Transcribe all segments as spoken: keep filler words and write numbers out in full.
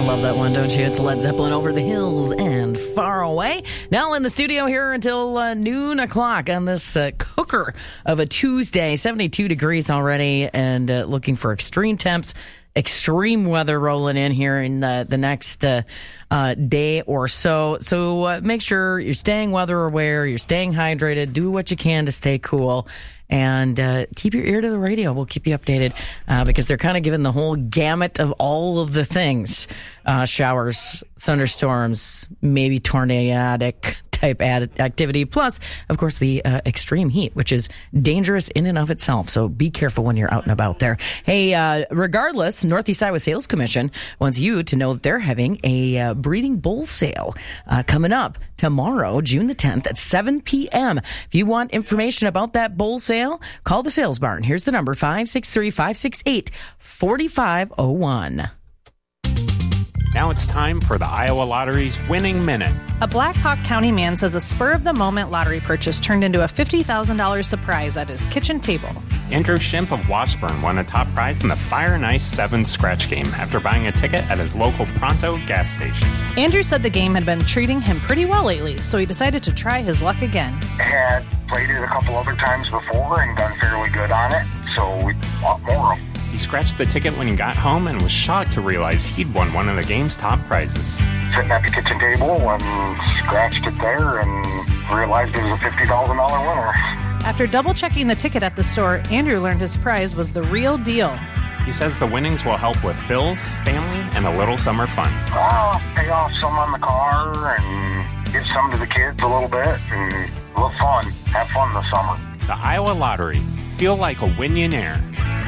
love that one, don't you? It's Led Zeppelin, Over the Hills and Far Away. Now in the studio here until uh, noon o'clock on this uh, cooker of a Tuesday. seventy-two degrees already, and uh, looking for extreme temps. Extreme weather rolling in here in the, the next uh, uh, day or so. So uh, make sure you're staying weather aware, you're staying hydrated, do what you can to stay cool, and uh, keep your ear to the radio. We'll keep you updated uh, because they're kind of giving the whole gamut of all of the things. Uh, showers, thunderstorms, maybe tornadic type ad- activity, plus, of course, the uh, extreme heat, which is dangerous in and of itself. So be careful when you're out and about there. Hey, uh, regardless, Northeast Iowa Sales Commission wants you to know that they're having a uh, breeding bull sale uh, coming up tomorrow, June the tenth at seven p.m. If you want information about that bull sale, call the Sales Barn. Here's the number, five six three, five six eight, four five zero one. Now it's time for the Iowa Lottery's Winning Minute. A Black Hawk County man says a spur-of-the-moment lottery purchase turned into a fifty thousand dollars surprise at his kitchen table. Andrew Shimp of Washburn won a top prize in the Fire and Ice seven scratch game after buying a ticket at his local Pronto gas station. Andrew said the game had been treating him pretty well lately, so he decided to try his luck again. I had played it a couple other times before and done fairly good on it, so we bought more of them. He scratched the ticket when he got home and was shocked to realize he'd won one of the game's top prizes. Sitting at the kitchen table and scratched it there and realized it was a fifty thousand dollars winner. After double-checking the ticket at the store, Andrew learned his prize was the real deal. He says the winnings will help with bills, family, and a little summer fun. I'll pay off some on the car and give some to the kids a little bit and a little fun. Have fun this summer. The Iowa Lottery. Feel like a Winionaire.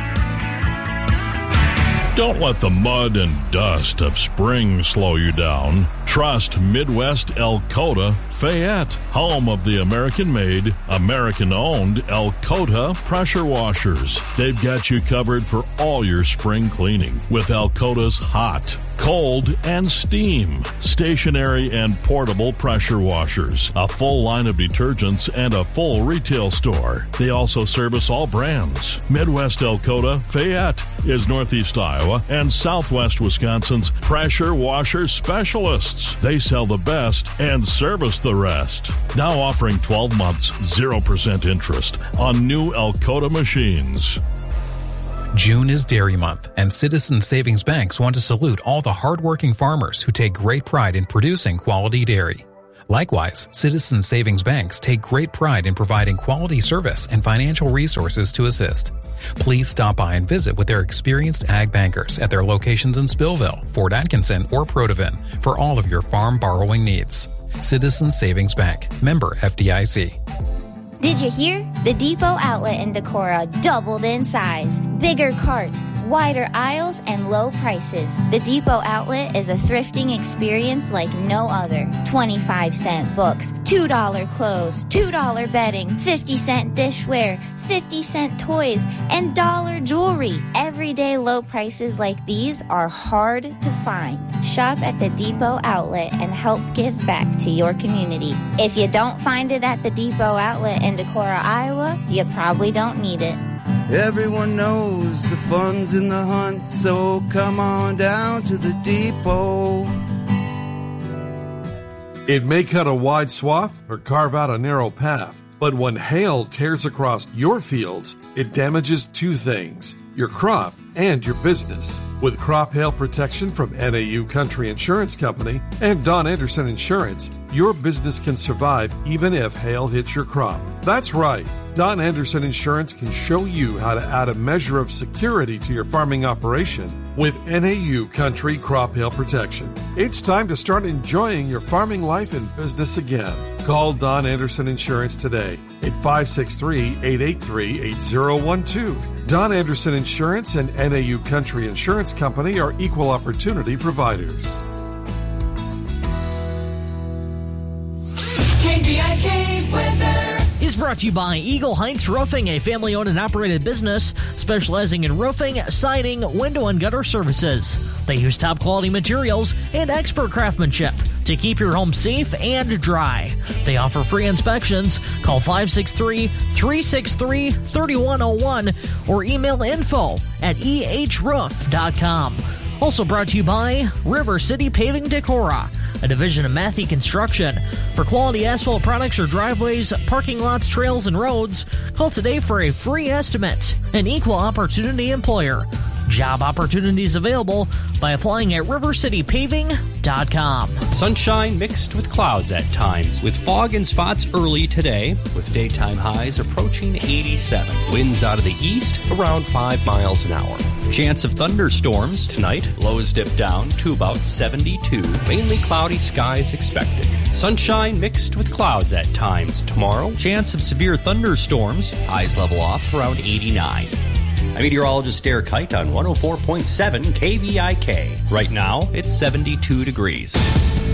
Don't let the mud and dust of spring slow you down. Trust Midwest Elkota Fayette, home of the American-made, American-owned Elkota pressure washers. They've got you covered for all your spring cleaning with Elkota's hot, cold, and steam, stationary and portable pressure washers, a full line of detergents, and a full retail store. They also service all brands. Midwest Elkota Fayette is Northeast Iowa and Southwest Wisconsin's pressure washer specialists. They sell the best and service the rest. Now offering twelve months, zero percent interest on new Elkota machines. June is Dairy Month, and Citizens Savings Banks want to salute all the hardworking farmers who take great pride in producing quality dairy. Likewise, Citizens Savings Banks take great pride in providing quality service and financial resources to assist. Please stop by and visit with their experienced ag bankers at their locations in Spillville, Fort Atkinson, or Protivin for all of your farm borrowing needs. Citizens Savings Bank, member F D I C. Did you hear? The Depot outlet in Decorah doubled in size. Bigger carts, wider aisles, and low prices. The Depot outlet is a thrifting experience like no other. twenty-five cent books, two dollar clothes, two dollar bedding, fifty cent dishware, fifty cent toys, and dollar jewelry. Everyday low prices like these are hard to find. Shop at the Depot outlet and help give back to your community. If you don't find it at the Depot outlet in Decorah, Iowa, you probably don't need it. Everyone knows the fun's in the hunt, so come on down to the Depot. It may cut a wide swath or carve out a narrow path, but when hail tears across your fields, it damages two things: your crop and your business. With crop hail protection from N A U Country Insurance Company and Don Anderson Insurance, your business can survive even if hail hits your crop. That's right. Don Anderson Insurance can show you how to add a measure of security to your farming operation with N A U Country Crop Hail Protection. It's time to start enjoying your farming life and business again. Call Don Anderson Insurance today at five six three, eight eight three, eight zero one two. Don Anderson Insurance and N A U Country Insurance Company are equal opportunity providers. K V I K weather is brought to you by Eagle Heights Roofing, a family-owned and operated business specializing in roofing, siding, window, and gutter services. They use top-quality materials and expert craftsmanship to keep your home safe and dry. They offer free inspections. Call five six three, three six three, three one zero one or email info at e h roof dot com. Also brought to you by River City Paving Decorah, a division of Matthey Construction. For quality asphalt products or driveways, parking lots, trails, and roads, call today for a free estimate. An equal opportunity employer. Job opportunities available by applying at river city paving dot com. Sunshine mixed with clouds at times, with fog and spots early today, with daytime highs approaching eighty-seven. Winds out of the east around five miles an hour. Chance of thunderstorms tonight. Lows dip down to about seventy-two. Mainly cloudy skies expected. Sunshine mixed with clouds at times tomorrow. Chance of severe thunderstorms. Highs level off around eighty-nine. I'm meteorologist Derek Kite on one oh four point seven K V I K. Right now, it's seventy-two degrees.